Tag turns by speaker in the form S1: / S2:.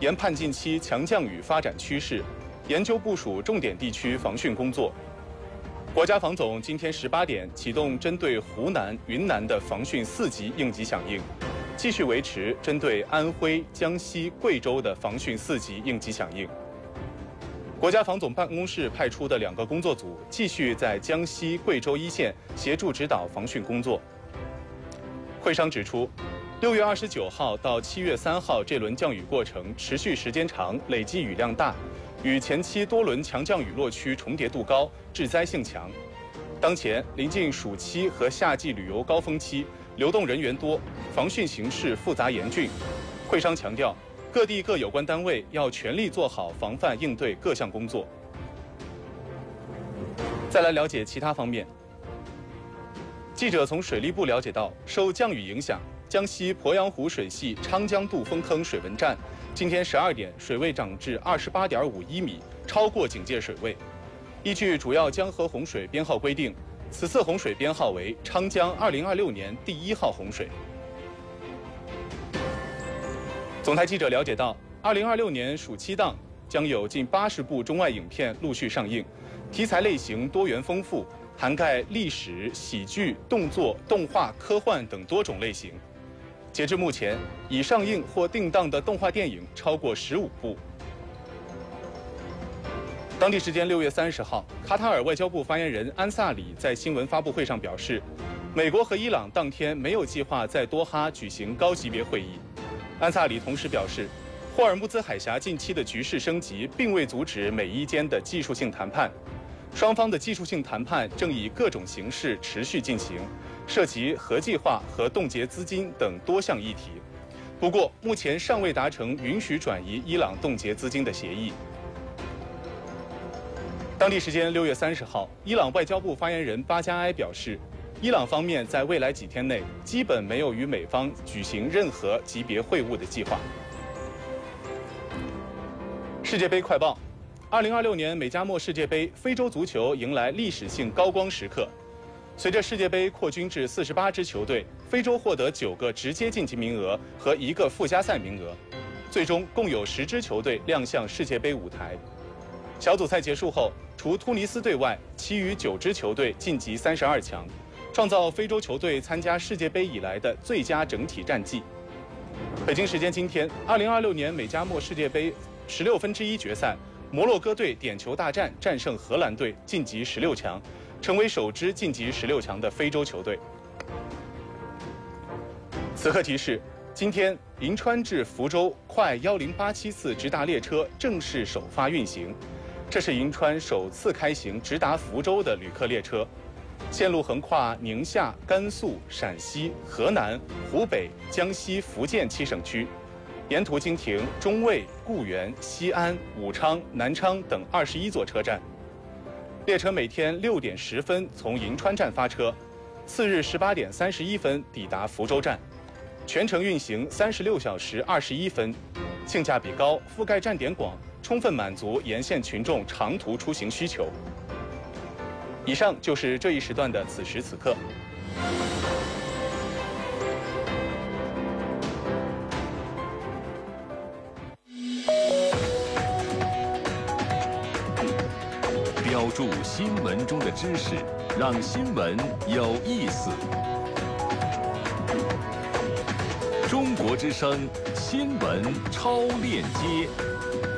S1: 研判近期强降雨发展趋势，研究部署重点地区防汛工作。国家防总今天18点启动针对湖南、云南的防汛4级应急响应，继续维持针对安徽、江西、贵州的防汛4级应急响应。国家防总办公室派出的2个工作组继续在江西、贵州一线协助指导防汛工作。会商指出，6月29号到7月3号这轮降雨过程持续时间长，累计雨量大，与前期多轮强降雨落区重叠度高，致灾性强。当前临近暑期和夏季旅游高峰期，流动人员多，防汛形势复杂严峻。会商强调，各地各有关单位要全力做好防范应对各项工作。再来了解其他方面。记者从水利部了解到，受降雨影响，江西鄱阳湖水系昌江渡封坑水文站今天12点水位涨至28.51米，超过警戒水位。依据主要江河洪水编号规定，此次洪水编号为昌江2026年第1号洪水。总台记者了解到，2026年暑期档将有近80部中外影片陆续上映，题材类型多元丰富，涵盖历史、喜剧、动作、动画、科幻等多种类型。截至目前，已上映或定档的动画电影超过15部。当地时间6月30号，卡塔尔外交部发言人安萨里在新闻发布会上表示，美国和伊朗当天没有计划在多哈举行高级别会议。安萨里同时表示，霍尔木兹海峡近期的局势升级并未阻止美伊间的技术性谈判，双方的技术性谈判正以各种形式持续进行，涉及核计划和冻结资金等多项议题。不过，目前尚未达成允许转移伊朗冻结资金的协议。当地时间6月30号，伊朗外交部发言人巴加埃表示，伊朗方面在未来几天内基本没有与美方举行任何级别会晤的计划。世界杯快报：2026年美加墨世界杯，非洲足球迎来历史性高光时刻。随着世界杯扩军至48支球队，非洲获得9个直接晋级名额和1个附加赛名额，最终共有10支球队亮相世界杯舞台。小组赛结束后，除突尼斯队外，其余9支球队晋级32强，创造非洲球队参加世界杯以来的最佳整体战绩。北京时间今天，2026年美加墨世界杯16分之一决赛，摩洛哥队点球大战战胜荷兰队，晋级16强，成为首支晋级16强的非洲球队。此刻提示：今天银川至福州快1087次直达列车正式首发运行，这是银川首次开行直达福州的旅客列车，线路横跨宁夏、甘肃、陕西、河南、湖北、江西、福建7省区，沿途经停中卫、固原、西安、武昌、南昌等21座车站。列车每天6点10分从银川站发车，次日18点31分抵达福州站，全程运行36小时21分，性价比高，覆盖站点广，充分满足沿线群众长途出行需求。以上就是这一时段的此时此刻。
S2: 标注新闻中的知识，让新闻有意思。中国之声新闻超链接。